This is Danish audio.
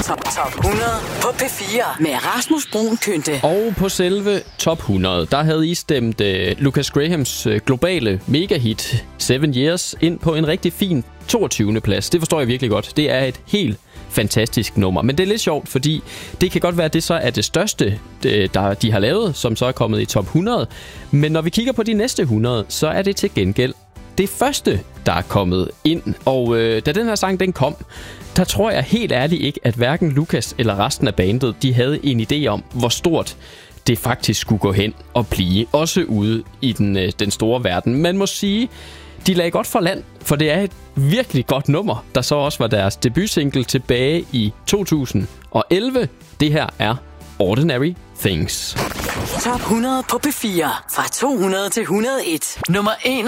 Top 100 på P4 med Rasmus Bruun Kynte. Og på selve Top 100, der havde I stemt Lucas Grahams globale megahit 7 Years ind på en rigtig fin 22. plads. Det forstår jeg virkelig godt. Det er et helt fantastisk nummer. Men det er lidt sjovt, fordi det kan godt være, at det så er det største, de har lavet, som så er kommet i top 100. Men når vi kigger på de næste 100, så er det til gengæld det første, der er kommet ind. Og da den her sang, den kom, der tror jeg helt ærligt ikke, at hverken Lucas eller resten af bandet, de havde en idé om, hvor stort det faktisk skulle gå hen og blive. Også ude i den store verden. Man må sige, de lagde godt for land, for det er et virkelig godt nummer, der så også var deres debutsingle tilbage i 2011. Det her er Ordinary Things. Top 100 på P4 fra 200 til 101. Nummer 1.